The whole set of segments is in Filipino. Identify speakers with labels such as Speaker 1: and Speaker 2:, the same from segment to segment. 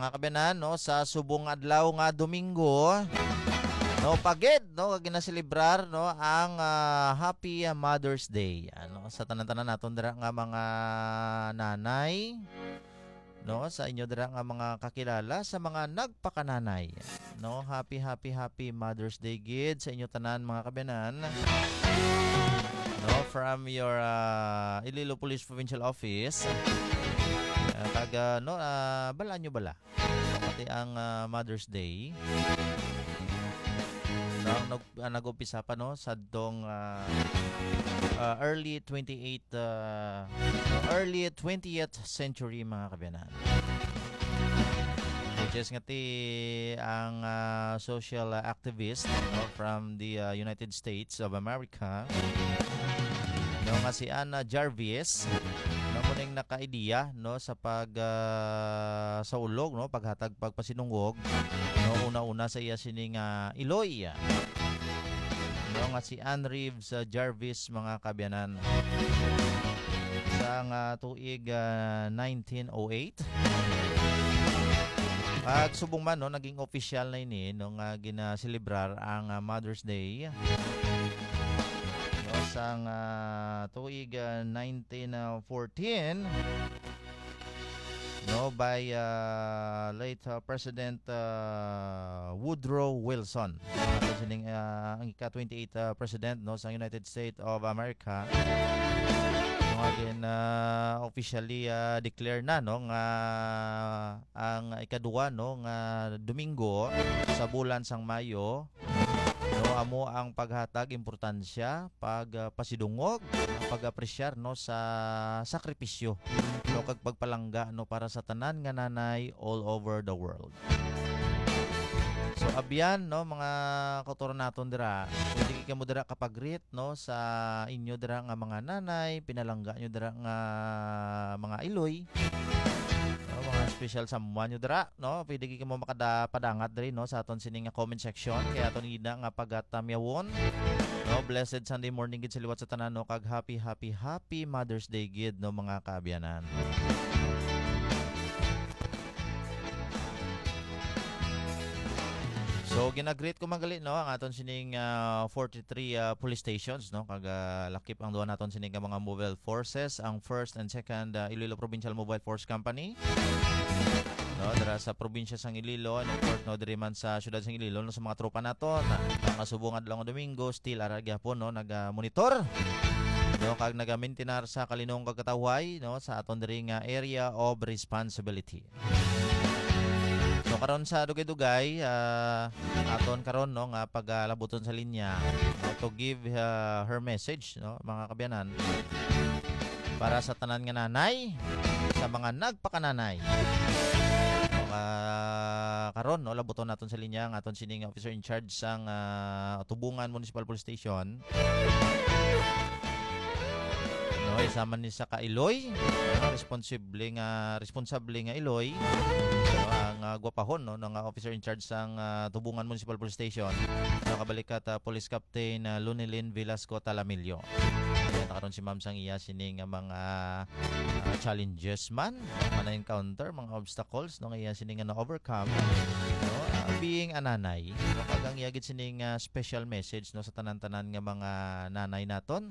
Speaker 1: mga kabiyanan no sa subong adlaw nga Domingo. No pagid no ginaselebrar no ang Happy Mother's Day. Ano sa tanan-tanan naton dira nga mga nanay no sa inyo dira nga mga kakilala sa mga nagpakananay. No happy Mother's Day gid sa inyo tanan mga kabiyanan. No from your Iloilo Police Provincial Office. Bala nyo bala. Pati ang Mother's Day. Nag-umpisa pa no sa dong early 20th century mga kabiyanan. Which is ngati ang social activist no, from the United States of America no nga si Anna Jarvis no muning naka-ideya no sa sa ulog no paghatag pagpasinungog no una-una sa iya sining Iloy no nga si Anne Reeves Jarvis mga kabiyanan sa tuig 1908 at subong man no naging official na ini nung ginaselebrar ang Mother's Day sang tuig 1914 no by late President Woodrow Wilson. Ang ika-28 president no sa United States of America. No again officially declare na no nga ang ikaduwa no nga Domingo sa bulan sang Mayo no amo ang paghatag importansya pagpasidungog pag-apresyar no sa sakripisyo no kag pagpalangga no para sa tanan nga nanay all over the world. So abyan no mga kauturan naton dira pwede kamo dira kapag-greet no sa inyo dira nga mga nanay pinalangga nyo dira nga mga Iloy. Mga special samuan nyo dira no pwede kay mo makadapadangat diri no sa aton sining comment section kaya aton gida nga pagatamyawon no blessed Sunday morning gid sa liwat sa tanan no kag happy Mother's Day gid no mga kaabyanan. So ginagreet ko magali no ang aton sining 43 police stations no kag lakip ang duha naton sining mga mobile forces ang 1st and 2nd Iloilo Provincial Mobile Force Company no dira sa probinsya sang Iloilo and of course no diri man sa syudad sang Iloilo no sa mga tropa naton nga subong adlaw nga Domingo still ara gyapon no naga-monitor no kag naga-maintain sa kalinong kagkatawhay no sa aton diri nga area of responsibility. So karon sa dugay-dugay aton karon no nga paglabuton sa linya to give her message no mga kabiyanan para sa tanan nga nanay sa mga nagpakananay. Karon no labuton naton sa linya ang aton sining officer in charge sang Tubungan Municipal Police Station. No isama ni sa Kailoy responsable nga Iloy ang gwapahon no ng officer in charge sang Tubungan Municipal Police Station nakabalikat Police Captain Lunilin Velasco Talamillo. Ayan karon si ma'am sang iya sining mga challenges man encounter mga obstacles no iya sining na overcome no being a nanay no kag ang iyagid sining special message no sa tanan-tanan nga mga nanay naton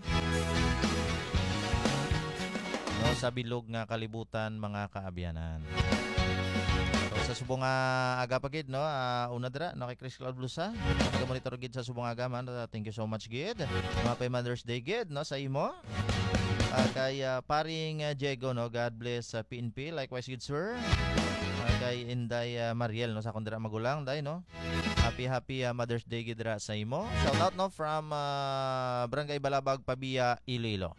Speaker 1: no sa bilog nga kalibutan mga kaabyanan. So, sa subong aga pagid no una dira no kay Chris Cloud Blusa naga-monitor gid sa subong aga man thank you so much gid Happy Mother's Day gid no sa imo kay paring Diego no God bless PNP likewise good sir kay Inday Mariel no sa akong dira magulang day no happy Mother's Day gid dira sa imo shout out no from Barangay Balabag Pabia Iloilo.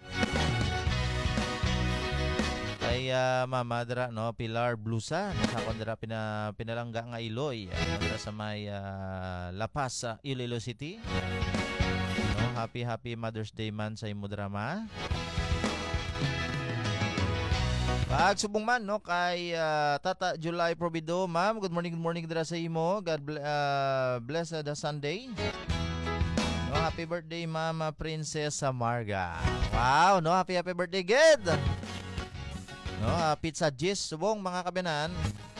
Speaker 1: Kay mama dira no Pilar Blusa no sa akong dira pinalangga nga Iloy dira sa may La Paz Iloilo City no happy Mother's Day man sa imo drama. Pagsubong man no kay Tata July Provido ma'am good morning dira sa imo God bless the Sunday no happy birthday mama Princess Marga wow no happy birthday good no pizza Gis subong mga kabiyanan